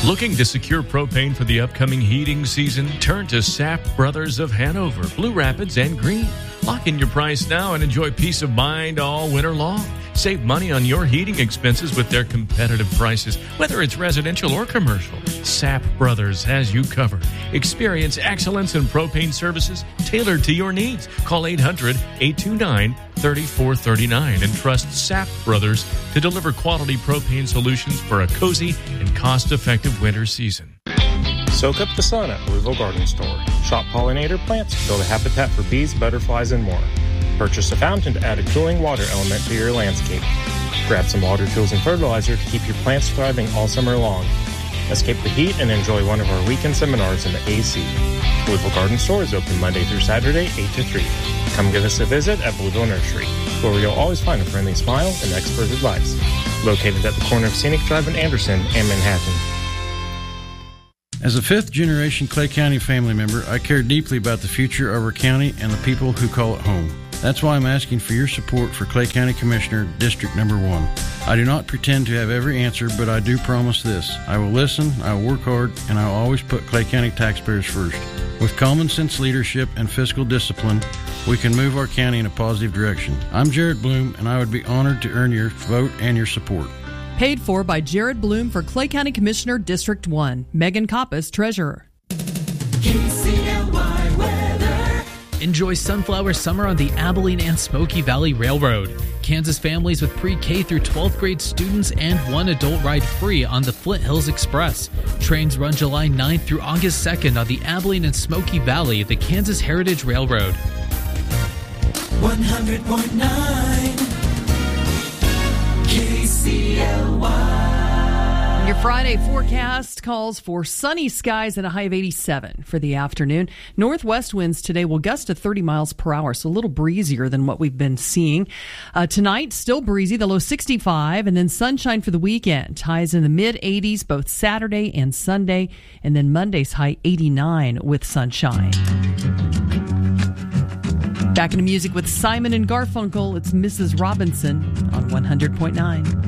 Looking to secure propane for the upcoming heating season? Turn to Sapp Brothers of Hanover, Blue Rapids, and Greene. Lock in your price now and enjoy peace of mind all winter long. Save money on your heating expenses with their competitive prices, whether it's residential or commercial. Sapp Brothers has you covered. Experience excellence in propane services tailored to your needs. Call 800-829-3439 and trust Sapp Brothers to deliver quality propane solutions for a cozy and cost-effective winter season. Soak up the sun at Louisville Garden Store. Shop pollinator plants, build a habitat for bees, butterflies, and more. Purchase a fountain to add a cooling water element to your landscape. Grab some water tools and fertilizer to keep your plants thriving all summer long. Escape the heat and enjoy one of our weekend seminars in the AC. Louisville Garden Store is open Monday through Saturday, 8 to 3. Come give us a visit at Blueville Nursery, where you'll always find a friendly smile and expert advice. Located at the corner of Scenic Drive in Anderson and Manhattan. As a fifth-generation Clay County family member, I care deeply about the future of our county and the people who call it home. That's why I'm asking for your support for Clay County Commissioner, District Number 1. I do not pretend to have every answer, but I do promise this. I will listen, I will work hard, and I will always put Clay County taxpayers first. With common sense leadership and fiscal discipline, we can move our county in a positive direction. I'm Jared Bloom, and I would be honored to earn your vote and your support. Paid for by Jared Bloom for Clay County Commissioner, District 1. Megan Coppice, Treasurer. KCLY weather. Enjoy sunflower summer on the Abilene and Smoky Valley Railroad. Kansas families with pre-K through 12th grade students and one adult ride free on the Flint Hills Express. Trains run July 9th through August 2nd on the Abilene and Smoky Valley, the Kansas Heritage Railroad. 100.9 KCLY. Your Friday forecast calls for sunny skies and a high of 87 for the afternoon. Northwest winds today will gust to 30 miles per hour, so a little breezier than what we've been seeing. Tonight, still breezy, the low 65, and then sunshine for the weekend. Highs in the mid-80s both Saturday and Sunday, and then Monday's high 89 with sunshine. Back into music with Simon and Garfunkel. It's Mrs. Robinson on 100.9.